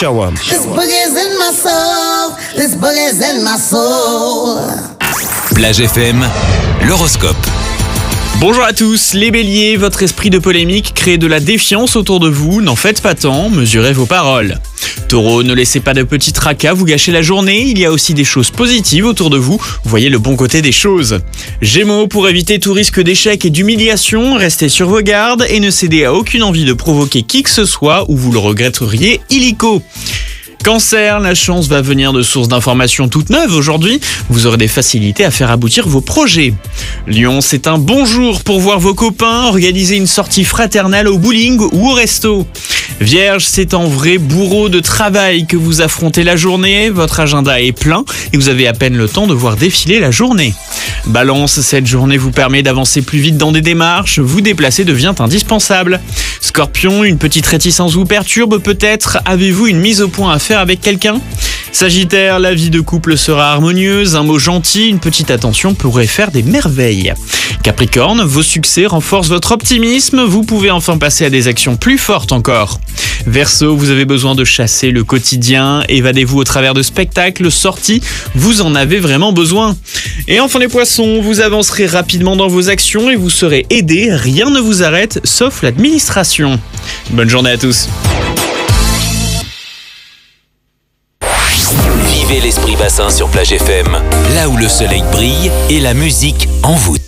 Shower. This boogie's in my soul. This boogie's in my soul. Plage FM, l'horoscope. Bonjour à tous, les béliers, votre esprit de polémique crée de la défiance autour de vous, n'en faites pas tant, mesurez vos paroles. Taureau, ne laissez pas de petits tracas vous gâcher la journée, il y a aussi des choses positives autour de vous, voyez le bon côté des choses. Gémeaux, pour éviter tout risque d'échec et d'humiliation, restez sur vos gardes et ne cédez à aucune envie de provoquer qui que ce soit ou vous le regretteriez illico. Cancer, la chance va venir de sources d'informations toutes neuves aujourd'hui. Vous aurez des facilités à faire aboutir vos projets. Lion, c'est un bon jour pour voir vos copains, organiser une sortie fraternelle au bowling ou au resto. Vierge, c'est en vrai bourreau de travail que vous affrontez la journée. Votre agenda est plein et vous avez à peine le temps de voir défiler la journée. Balance, cette journée vous permet d'avancer plus vite dans des démarches. Vous déplacer devient indispensable. Scorpion, une petite réticence vous perturbe peut-être. Avez-vous une mise au point à faire avec quelqu'un ? Sagittaire, la vie de couple sera harmonieuse, un mot gentil, une petite attention pourrait faire des merveilles. Capricorne, vos succès renforcent votre optimisme, vous pouvez enfin passer à des actions plus fortes encore. Verseau, vous avez besoin de chasser le quotidien, évadez-vous au travers de spectacles, sorties, vous en avez vraiment besoin. Et enfin les poissons, vous avancerez rapidement dans vos actions et vous serez aidés, rien ne vous arrête, sauf l'administration. Bonne journée à tous. Vivez l'esprit bassin sur Plage FM, là où le soleil brille et la musique envoûte.